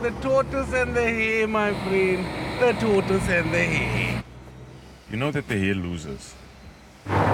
The tortoise and the hare, my friend. The tortoise and the hare. You know that the hare loses.